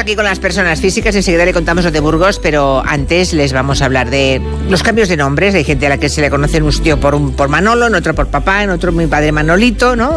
aquí con las personas físicas, enseguida le contamos lo de Burgos, pero antes les vamos a hablar de los cambios de nombres. Hay gente a la que se le conoce en un sitio por Manolo, en otro por papá, en otro mi padre Manolito, ¿no?